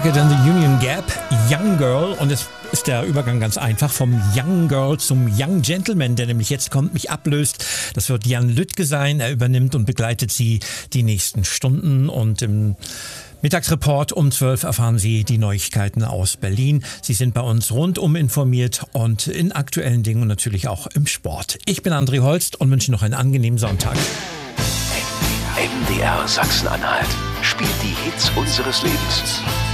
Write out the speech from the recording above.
Dann The Union Gap, Young Girl, und es ist der Übergang ganz einfach vom Young Girl zum Young Gentleman, der nämlich jetzt kommt, mich ablöst. Das wird Jan Lüttke sein. Er übernimmt und begleitet Sie die nächsten Stunden, und im Mittagsreport um 12 erfahren Sie die Neuigkeiten aus Berlin. Sie sind bei uns rundum informiert und in aktuellen Dingen und natürlich auch im Sport. Ich bin André Holst und wünsche noch einen angenehmen Sonntag. MDR Sachsen-Anhalt spielt die Hits unseres Lebens.